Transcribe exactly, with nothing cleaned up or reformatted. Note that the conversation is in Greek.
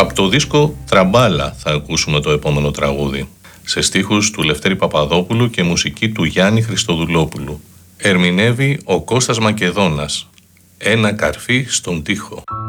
Από το δίσκο Τραμπάλα θα ακούσουμε το επόμενο τραγούδι, σε στίχους του Λευτέρη Παπαδόπουλου και μουσική του Γιάννη Χριστοδουλόπουλου. Ερμηνεύει ο Κώστας Μακεδόνας, «Ένα καρφί στον τοίχο».